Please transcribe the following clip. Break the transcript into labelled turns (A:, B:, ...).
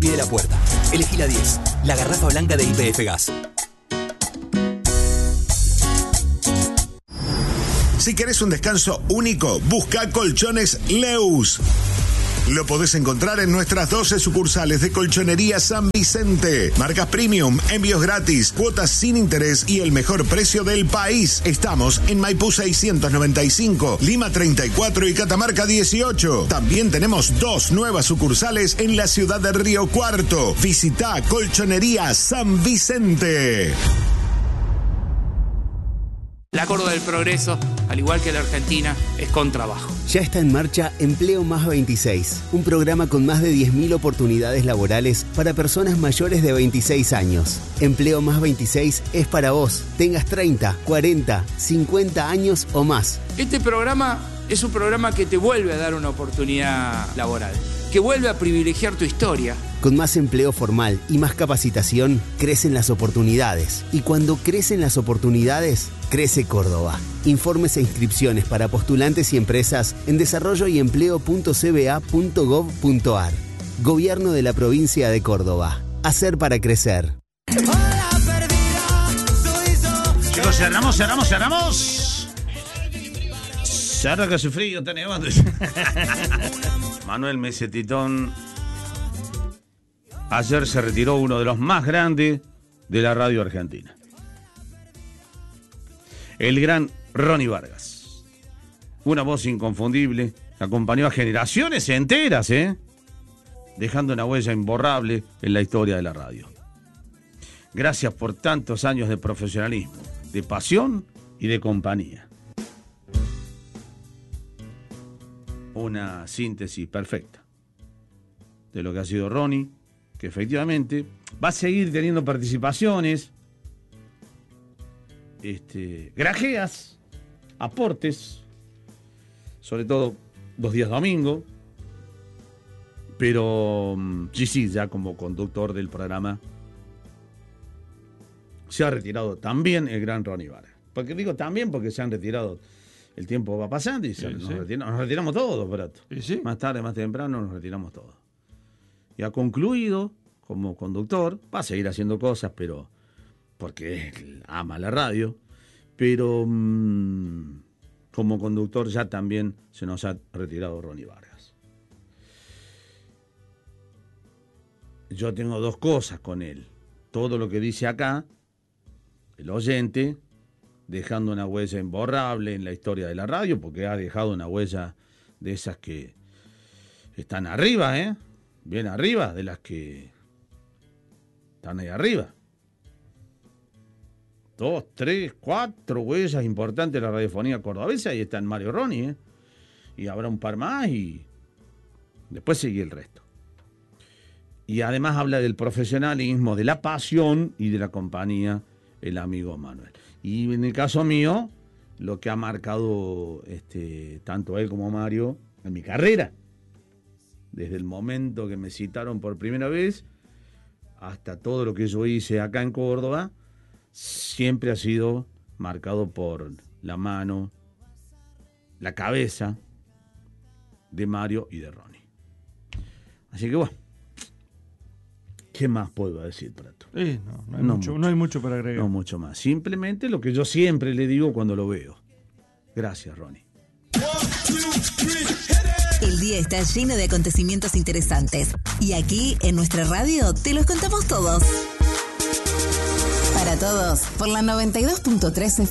A: pie de la puerta. Elegí la 10, la garrafa blanca de YPF Gas.
B: Si querés un descanso único, busca Colchones Leus. Lo podés encontrar en nuestras 12 sucursales de Colchonería San Vicente. Marcas premium, envíos gratis, cuotas sin interés y el mejor precio del país. Estamos en Maipú 695, Lima 34 y Catamarca 18. También tenemos 2 nuevas sucursales en la ciudad de Río Cuarto. Visita Colchonería San Vicente.
C: La Córdoba del Progreso, al igual que la Argentina, es con trabajo.
D: Ya está en marcha Empleo Más 26, un programa con más de 10.000 oportunidades laborales para personas mayores de 26 años. Empleo Más 26 es para vos, tengas 30, 40, 50 años o más.
C: Este programa es un programa que te vuelve a dar una oportunidad laboral, que vuelve a privilegiar tu historia.
D: Con más empleo formal y más capacitación, crecen las oportunidades. Y cuando crecen las oportunidades, crece Córdoba. Informes e inscripciones para postulantes y empresas en desarrolloyempleo.cba.gov.ar. Gobierno de la Provincia de Córdoba. Hacer para crecer.
E: Chicos, cerramos. Cerra que hace frío, tenemos. Manuel Mesetitón. Ayer se retiró uno de los más grandes de la radio argentina. El gran Ronnie Vargas. Una voz inconfundible, acompañó a generaciones enteras, dejando una huella imborrable en la historia de la radio. Gracias por tantos años de profesionalismo, de pasión y de compañía. Una síntesis perfecta de lo que ha sido Ronnie, que efectivamente va a seguir teniendo participaciones, granjeas, aportes, sobre todo los días domingo, pero sí, ya como conductor del programa se ha retirado también el gran Ronnie Vargas. Porque digo también porque se han retirado, el tiempo va pasando y nos retiramos todos, Brato. ¿Sí? Más tarde, más temprano nos retiramos todos. Y ha concluido como conductor, va a seguir haciendo cosas, pero porque él ama la radio, pero como conductor ya también se nos ha retirado Ronnie Vargas. Yo tengo 2 cosas con él. Todo lo que dice acá, el oyente, dejando una huella imborrable en la historia de la radio, porque ha dejado una huella de esas que están arriba, bien arriba, de las que están ahí arriba. 2, 3, 4 huellas importantes de la radiofonía cordobesa. Ahí está en Mario Ronnie, y habrá un par más y después sigue el resto. Y además habla del profesionalismo, de la pasión y de la compañía, el amigo Manuel. Y en el caso mío, lo que ha marcado tanto él como Mario en mi carrera, desde el momento que me citaron por primera vez hasta todo lo que yo hice acá en Córdoba, siempre ha sido marcado por la mano, la cabeza de Mario y de Ronnie. Así que bueno, ¿qué más puedo decir, Prato?
F: No hay mucho para agregar.
E: No mucho más. Simplemente lo que yo siempre le digo cuando lo veo. Gracias, Ronnie.
G: El día está lleno de acontecimientos interesantes. Y aquí, en nuestra radio, te los contamos todos. Para todos, por la 92.3